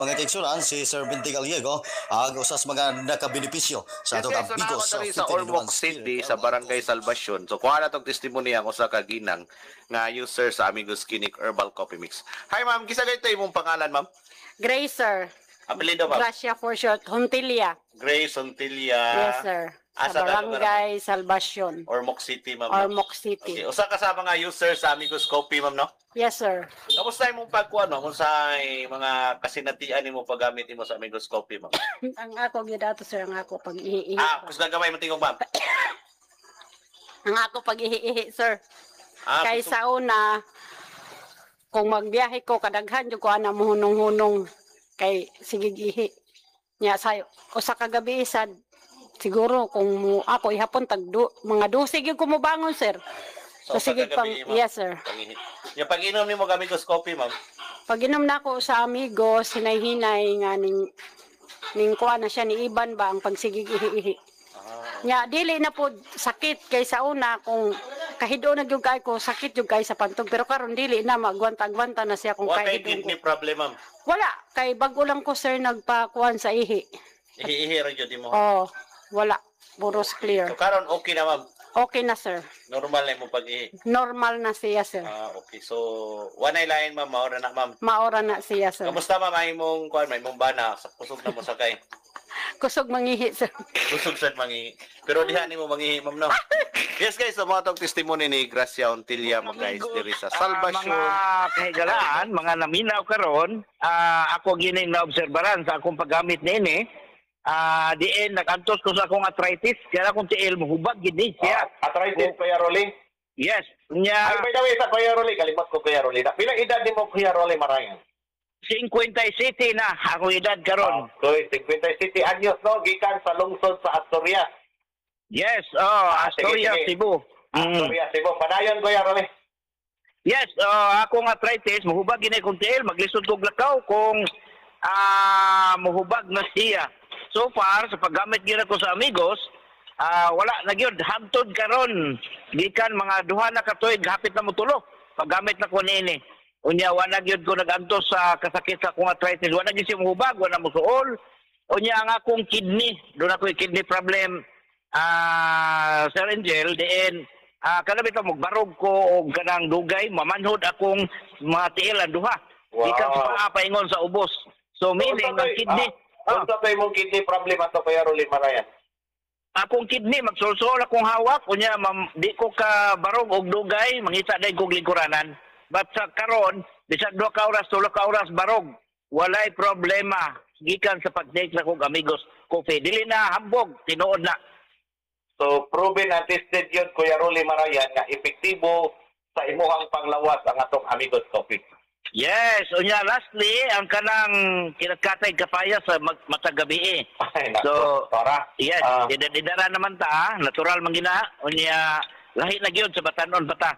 mga kaigsunan si Sir Binti Gallego ag usas mga nakabenepisyo sa Yes, atong guys, so amigos sa sa Ormoc City sa Barangay Salvacion. So kuha na tong testimonya ang usa ka ginang nga user sa Amigos Clinic Herbal Coffee Mix. Hi ma'am, kisa gayto imong pangalan ma'am? Grace, sir. Apelyido ma'am? Gracia for short. Hontilia. Grace Sontilla. Yes, sir. Sa Asa ka lugar, Barangay Salvacion. Ormoc City ma'am. Ormoc Okay, City. usa ka sa mga user sa Amigos Coffee ma'am no? Yes, sir. Kamusta imong pagkuan no? Kung sa mga kasinatian nimo paggamit nimo sa Amigos Coffee ma'am? Ang ako gidato, sir, ang ako pag ihi Kusga gamay mo tingog ma'am. Ang ako pag ihi sir. Kusog- Kaysa una, kung magbiyahe ko, kadaghan yung ko na muhunong-hunong kay sige gihi. Nya sayo, usa ka gabi sad, siguro kung ako ihapon mga 12 gyud ko mo bangon, sir. So, sige pang, yes, sir. Yung pag-inom nimo gamit ko coffee, ma'am. Pag inom na ako sa amigo, sinay-hinay nga ning kuha na siya ni Iban ba ang pagsigig ihi-ihi. Nya dili na po sakit kaysa una kung kahido na gyud kay ko sakit gyud kay sa pantog pero karon dili na magwanta-gwanta na siya kung What kay kahido ko. kidney problem, ma'am? Wala kay bago lang ko sir nagpakuan sa ihi. Ihi ra jud mo. Oh, wala. Puros So clear. karon okay na, ma'am. Okay na sir. Normal na mo pag-ihi. Normal na siya sir. Okay. So, wanay lain, ma'am, maora na, ma'am. Maora na siya sir. Kamusta, ma'am, ay mong kuan, may mong bana sa kusog na mo sakay. Kusog mangihi sir. Kusog sad mangihi. Pero diha nimo mangihi, ma'am, no. Yes, guys, so mga tong testimony ni Gracia Ontilla mo, guys, diri sa Salvacion. Mga kahigalaan, mga naminaw karon, ako gining naobserbaran sa akong paggamit nini. Diin nakantos ko sa akong arthritis, kaya akong tiil mohubag gid ni siya. Arthritis, Kuya Rolly? Yes, Ay, nya by the way, sa Kuya Rolly, kalimot ko Kuya Rolly. Pila edad ni mo Kuya Rolly Marayan? 57 na ako edad karon. Okay, 57 anyos, no? Gikan sa lungsod sa Asturias. Yes, sige, Astoria, sige. Cebu. Asturias, Cebu. Padayon, Kuya Rolly. Yes, akong arthritis, mohubag gini kong tiil, maglisod kog lakaw kung mohubag na siya. So far, sa paggamit gina ko sa Amigos, wala na gyud hantod karon gikan mga duha na ka tuig hapit na motulo paggamit na ko niini. Unya wala gyud ko nagantos sa kasakit sa akong arthritis, wala gyud siya mohubag, wala mosuol. Unya ang akong kidney, doon ako kidney problem. Sir Angel, diin kanabit mo barog ko og kanang dugay, mamanhod akong mga tiilan duha. Wow. Gikan sa paa paingon sa ubos. So meaning ang kidney Unsa pa imong kidney problem ato Kuya Rolly Marayan? akong kidney magsulsol akong hawak unya di ko ka barog og dugay mangita day kog lingkuranan but sa karon bisag 2 ka oras 3 ka oras barog walay problema gikan sa pag-take na kog Amigos Coffee dili na hambog tinuod na. So proven and tested yun Kuya Rolly Marayan nga epektibo sa imuhang panglawas ang atong Amigos Coffee. Yes, unya lastly ang kanang kinakatay kapaya sa matag gabi. Ay, So, para. yes, idara naman ta, natural man gina, unya lahi na gyud sa batanon bata.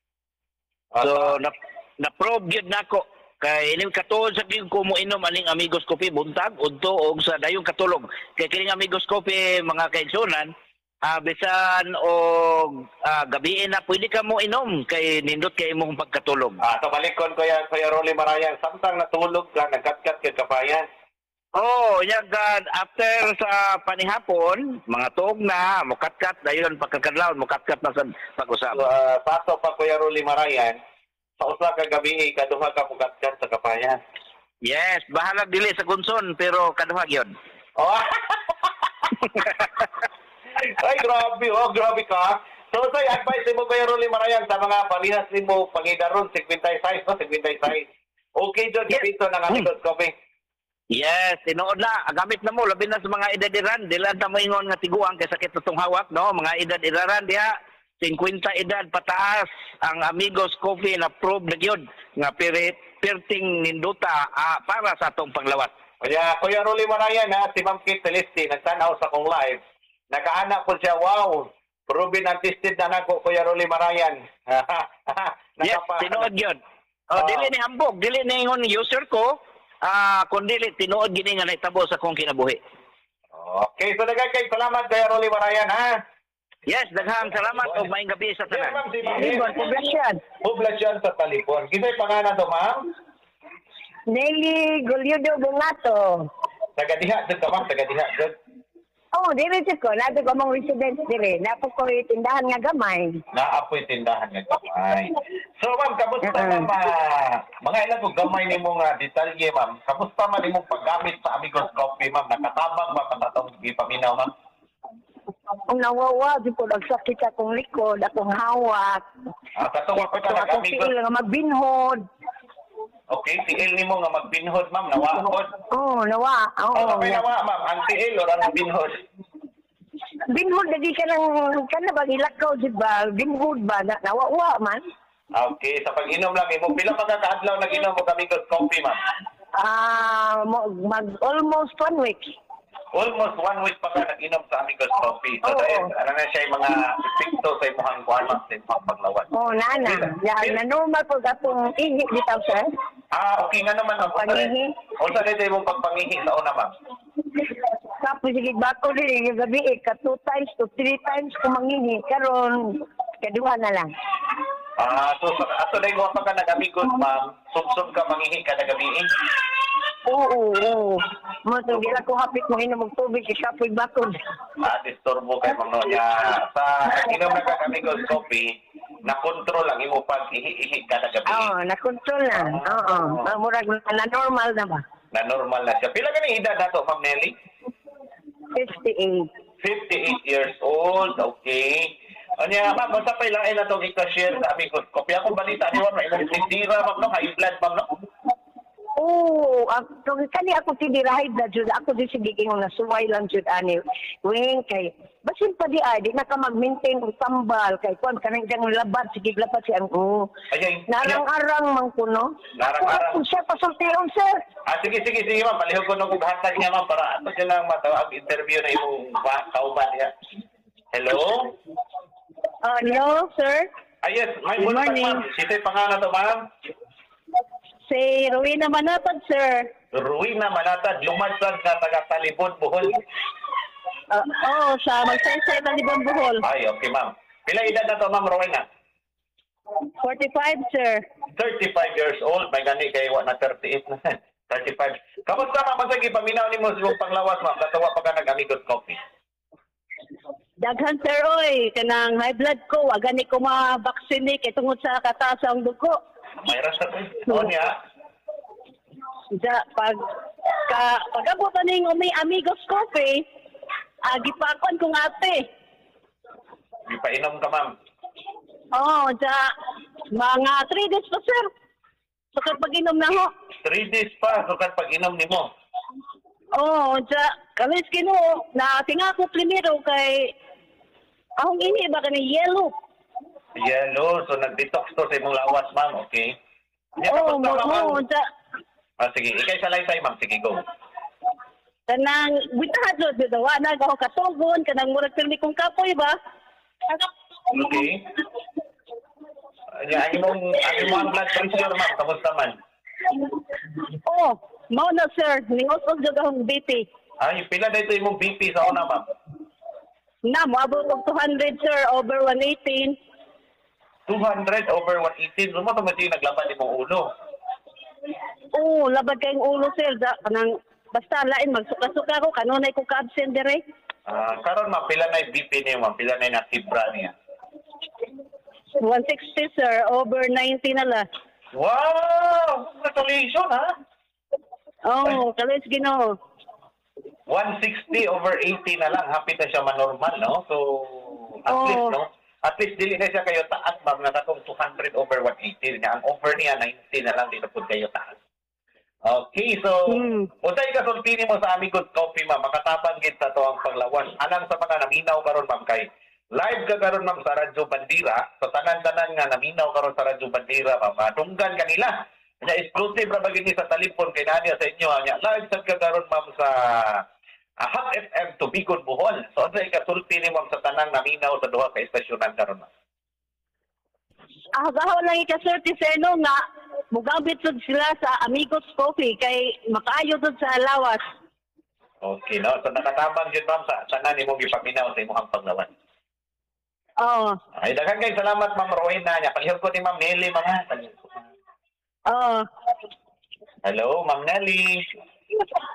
So na-probe gyud nako kay ining katuod sa gyud ko mo inom aning Amigos Coffee buntag udto og sa dayong katulog. Kay kining Amigos Coffee mga kaigsunan, bisan og gabi na pwede ka mo inom kay nindot kay imong pagkatulog. So balikon Kuya Rolly Marayan, samtang natulog ka, nagkatkat ka kapayan. Oh, yagad after sa panihapon, mga tuog na, mukatkat dayon pagkakadlaw, mukatkat na sa pag-usap. So, paso pa Kuya Rolly Marayan, sa usa ka gabi, kaduha ka mukatkat sa kapayan. Yes, bahala dili sa gunson pero kaduha gyud. Oh. Ay, grabe ka. So, advice mo Kuya Rolly Marayan sa mga palihas nimo pangidaron 56, no? 56. Okay jud Yes. dito ng Amigos Coffee. Yes, tinuod na, gamit na mo labi na sa mga edad-iran, dili ta mo ingon nga tiguang kay sakit tong hawak, no? Mga edad-iraran diha 50 edad pataas ang Amigos Coffee na prove na gyud nga perting ninduta para sa atong panglawas. Kaya Kuya Rolly Marayan, si Ma'am Kate Celeste nagtanaw sa kong live. Nakaana po siya, wow, proven and tested na nako Kuya Rolly Marayan. Yes, tinuod gyud. Dili ni hambog, dili ni ingon user ko, kundi tinuod gini nga naitabo sa akong kinabuhi. Okay, so kay salamat Kuya Rolly Marayan, ha? Yes, daghang salamat o maayong gabi sa Yes, tanan. ma'am, si Ma'am. Poblasyon sa Talipon. Kisay pangalan to, ma'am? Nelly Golyodo Bungato. Taga diha jud ka ma'am, taga diha jud. Oh, dire jud ko. Nato ko mong resident dire. Napo ko tindahan nga gamay. Naapoy tindahan nga gamay. So ma'am, kamusta ma'am? Mga ilan ko gamay nimo nga detalye ma'am. Kamusta man imong paggamit sa Amigos Coffee ma'am? Nakatabang ba patatong gipaminaw ma'am? Ang nawawa, di ko nagsakit akong likod, akong hawak. Katong pa ka Akong nag-Amigos. tiil nga magbinhod. Okay, tiil nimo nga magbinhod ma'am, nawahod. Oh, nawa. Oh, Oo. may nawa ma'am, ang tiil or ang binhod? Binhod na di ka nang, kana ba, ilakaw, di ba? Binhod ba? Nawawa man. Okay, sa pag-inom lang imo, pila mga kaadlaw nag-inom mo Amigos Coffee ma'am? Almost 1 week. Almost 1 week pa ka nag-inom sa Amigos Coffee. So, Oo. dahil, ano na siya yung mga epekto sa imong kuan ma'am, sa imong paglawan. Oh, nana. Na normal po akong ihi bitaw, sir. Okay nga naman ma'am. Pangihi? Unsa na tayo mong pagpangihi sa una ma'am? Tapos sige bako din yung gabi ka 2 times to 3 times kumangihi karon kaduha na lang. So ato na yung pa ka nag-Amigos ma'am, sub ka mangihi ka na gabi. Oo. Mo to gila ko hapit mo inom og tubig sa kapoy bakod. Disturbo kay ma'am no niya. Sa inom na ka Amigos Coffee, na-control lang imo pag-ihi ka na gabi. Oo, na-control na. Oo. Murag na normal na ba? Na normal na siya. Pila ka ni edad nato ma'am Nelly? 58. 58 years old, okay. Anya, ma'am, basta pa ilang na itong ika-share sa Amigos Coffee. Akong balita ni Juan, imong tindira, ma'am, no? High blood, ma'am, no? Oo, kani ako tinirahay na jud ako di sige gingon na suway lang jud ani. Wing kay basin pa di ay di na ka mag-maintain og tambal kay kuan kanang jang labad sige labad si ang Ayay, narang-arang man kuno. Narang-arang. Ako siya pasultiyon sir. sige, ma'am. Palihog ko nung hatag niya, ma'am, para ato siya lang matawag interview na imong kauban niya. Hello? Hello sir. Yes, may Good buntag, morning. ma'am. Sito'y pangalan to, ma'am? Si Rowena Manatag sir. Ruina Malatad, lumadsad na taga-Talibon, Bohol. Sa Magsaysay Talibon Bohol. Ay, okay, ma'am. Pila edad na to, ma'am Rowena? 45 sir. 35 years old. May gani kay wa na 38 na. 35. Kamusta ma'am? Basta gipaminaw ni mo sa iyong panglawas, ma'am. Katawa pa ka nag-Amigos Coffee. Daghan sir oy kanang high blood ko wa gani ko ma-vaccine kay tungod sa kataas ang dugo. May rasa ko. O niya. Pag-abot na ning Amigos Coffee, gipakon kong ate. Ipainom ka, ma'am. Mga 3 days pa, sir. Sukad pag-inom na ho. 3 days pa, sukat pag-inom ni mo. Kalis kino, na tingako primero kay, ahong ini ba kani yellow? Yellow, so nag-detox to sa imong lawas, ma'am. Okay. Niya, kamusta, ma'am? Sige, ikay sa laysay, ma'am. Sige, go. Kanang, bitahad do, dawa na, ako katugon, kanang murag pirmi kong kapoy ba? Okay. Ang imong blood pressure, ma'am. Kamusta man? Mao na sir, ningot-og jud akong BP. Ay, pila na ito imong BP sa una, ma'am? Moabot og 200 sir, over 118. 200 over 118. Ano mo ito mati naglaban imong ulo? Labad kayong ulo sir. Kanang, basta lain, magsuka-suka ko, kanunay ko ka-absent dire. Karon ma'am, pila na yung BP niya, ma'am? Pila na yung nakibra niya? 160 sir, over 90 na la. Wow! Congratulations, ha? Kalis gino. 160 over 80 na lang. Happy na siya manormal, no? So, at least, no? At least, dili na siya kayo taas, ma'am, na katong 200 over 180. Ang over niya, 90 na lang, dito po kayo taas. Okay, so, usay kasultini mo sa Amigos Coffee, ma'am. Makatabang gid sa to ang paglawas. Alang sa mga naminaw karon, ma'am, kay live ka karon, ma'am, sa Radyo Bandira. So, tanan-tanan nga naminaw karon sa Radyo Bandira, ma'am. Tunggan kanila. Na exclusive ra bagini sa talipon kay Nadia sa inyo. Live sa karon, ma'am, sa Hot FM to Bigon, Bohol. So, usay kasultini, ma'am, sa tanang naminaw sa duha ka estasyonan karon, ma'am. Agahaw lang ika-certi sa ino nga, mugambit sud sila sa Amigos Coffee kay makaayo sud sa lawas. Okay, no? So, nakatabang dyan, ma'am, sa tanan ni mong ipaminaw sa imong paglawan. Ay, daghang kay salamat, ma'am Rowena. Palihog ko ni ma'am Nelly, ma'am. Hello, Ma'am Nelly.